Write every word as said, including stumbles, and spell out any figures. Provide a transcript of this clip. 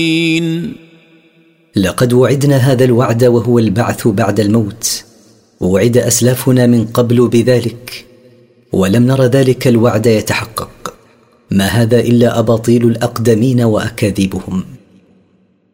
لقد وعدنا هذا الوعد وهو البعث بعد الموت، ووعد أسلافنا من قبل بذلك ولم نر ذلك الوعد يتحقق. ما هذا إلا أباطيل الأقدمين وأكاذيبهم.